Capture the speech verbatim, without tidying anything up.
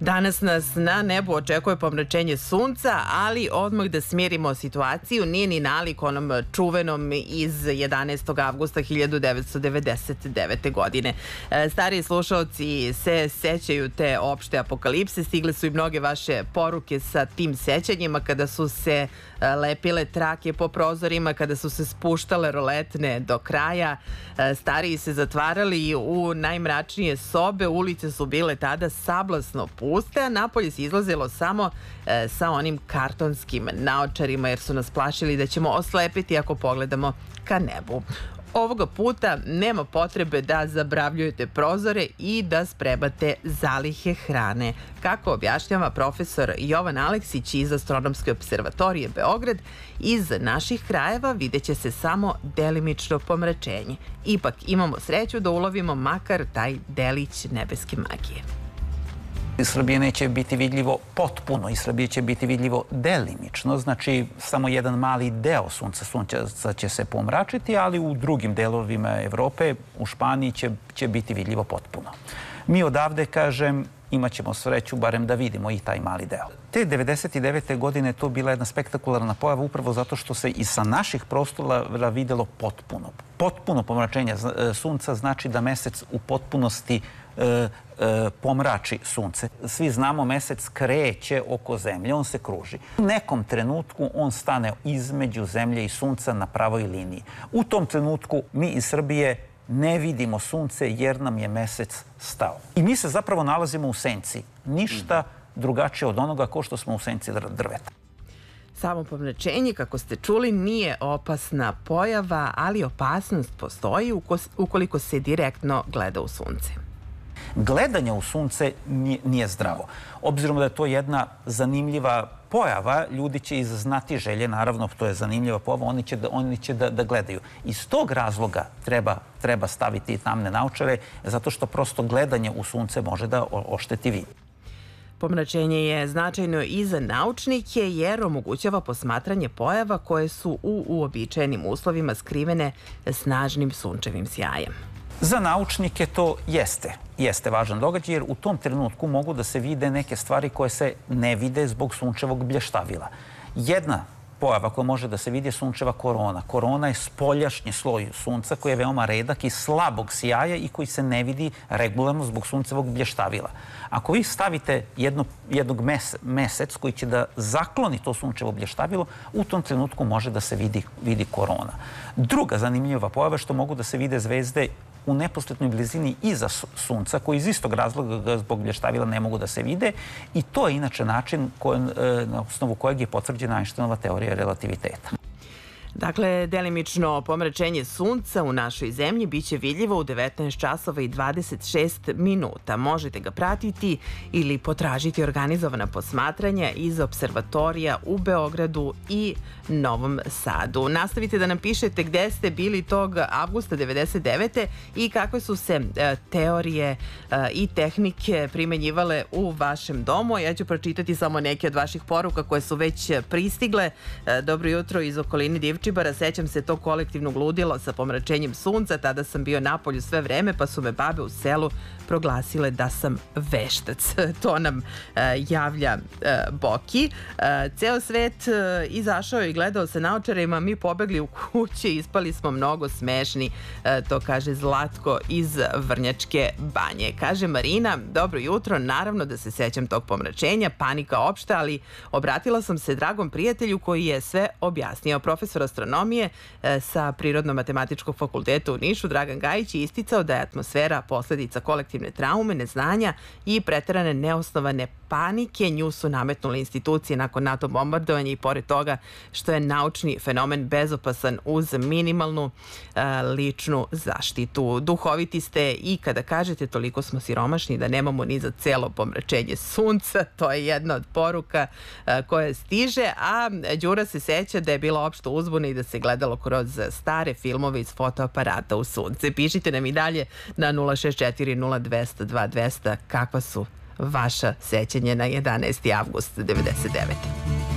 Danas nas na nebu očekuje pomračenje sunca, ali odmah da smirimo situaciju, nije ni nalik onom čuvenom iz jedanaestog avgusta hiljadu devetsto devedeset devete. godine. Stariji slušalci se sećaju te opšte apokalipse, stigle su i mnoge vaše poruke sa tim sećanjima kada su se lepile trake po prozorima, kada su se spuštale roletne do kraja, stariji se zatvarali u najmračnije sobe, ulice su bile tada sablasno puste, a napolje se izlazilo samo e, sa onim kartonskim naočarima jer su nas plašili da ćemo oslepiti ako pogledamo ka nebu. Ovoga puta nema potrebe da zabravljujete prozore i da spremate zalihe hrane. Kako objašnjava profesor Jovan Aleksić iz Astronomske observatorije Beograd, iz naših krajeva vidjet će se samo delimično pomračenje. Ipak imamo sreću da ulovimo makar taj delić nebeske magije. Iz Srbije neće biti vidljivo potpuno, iz Srbije će biti vidljivo delimično, znači samo jedan mali deo sunca, sunca će se pomračiti, ali u drugim delovima Evrope, u Španiji će, će biti vidljivo potpuno. Mi odavde, kažem, imat ćemo sreću barem da vidimo i taj mali deo. Te devedeset devete. godine to bila jedna spektakularna pojava upravo zato što se i sa naših prostora videlo potpuno. Potpuno pomračenje sunca znači da mesec u potpunosti e, e, pomrači sunce. Svi znamo mesec kreće oko zemlje, on se kruži. U nekom trenutku on stane između zemlje i sunca na pravoj liniji. U tom trenutku mi iz Srbije ne vidimo sunce jer nam je mesec stao. I mi se zapravo nalazimo u senci. Ništa drugačije od onoga ko što smo u senci drveta. Samo pomračenje, kako ste čuli, nije opasna pojava, ali opasnost postoji ukoliko se direktno gleda u sunce. Gledanje u sunce nije zdravo. Obzirom da je to jedna zanimljiva pojava, ljudi će izaznati želje, naravno, to je zanimljiva pojava, oni će da, oni će da, da gledaju. Iz tog razloga treba, treba staviti tamne naočare, zato što prosto gledanje u sunce može da ošteti vid. Pomračenje je značajno i za naučnike jer omogućava posmatranje pojava koje su u uobičajenim uslovima skrivene snažnim sunčevim sjajem. Za naučnike to jeste, jeste važan događaj jer u tom trenutku mogu da se vide neke stvari koje se ne vide zbog sunčevog blještavila. Jedna pojava koja može da se vidi je sunčeva korona. Korona je spoljašnji sloj sunca koji je veoma redak i slabog sjaja i koji se ne vidi regularno zbog suncevog blještavila. Ako vi stavite jedno, jednog mes, mesec koji će da zakloni to sunčevo blještavilo, u tom trenutku može da se vidi, vidi korona. Druga zanimljiva pojava je što mogu da se vide zvezde u neposrednoj blizini iza sunca, koji iz istog razloga zbog blještavila ne mogu da se vide i to je inače način koji, na osnovu kojeg je potvrđena Einsteinova teorija relativiteta. Dakle, delimično pomračenje sunca u našoj zemlji biće vidljivo u devetnaest časova i dvadeset šest minuta. Možete ga pratiti ili potražiti organizovana posmatranja iz observatorija u Beogradu i Novom Sadu. Nastavite da nam pišete gde ste bili tog avgusta devedeset devete. i kakve su se e, teorije e, i tehnike primenjivale u vašem domu. Ja ću pročitati samo neke od vaših poruka koje su već pristigle. E, dobro jutro iz okolini Divčibara. Sećam se to kolektivnog ludila sa pomračenjem sunca. Tada sam bio napolju sve vreme, pa su me babe u selu proglasile da sam veštac. To nam e, javlja e, Boki. E, ceo svet e, izašao i gledao se naočarima, mi pobegli u kuće i ispali smo mnogo smešni. E, to kaže Zlatko iz Vrnjačke Banje. Kaže Marina, dobro jutro, naravno da se sećam tog pomračenja, panika opšta, ali obratila sam se dragom prijatelju koji je sve objasnio. Profesor astronomije e, sa Prirodno-matematičkog fakulteta u Nišu, Dragan Gajić, je isticao da je atmosfera posledica kolektivne traume, neznanja i preterane neosnovane panike. Nju su nametnule institucije nakon NATO bombardovanja i pored toga što je naučni fenomen bezopasan uz minimalnu e, ličnu zaštitu. Duhoviti ste i kada kažete toliko smo siromašni da nemamo ni za celo pomračenje sunca. To je jedna od poruka e, koja stiže, a Đura se seća da je bila opšta uzbuna i da se gledalo kroz stare filmove iz fotoaparata u sunce. Pišite nam i dalje na nula šest četiri nula dvesta dva dvesta kakva su vaša sećanja na jedanaesti avgust devedeset devete.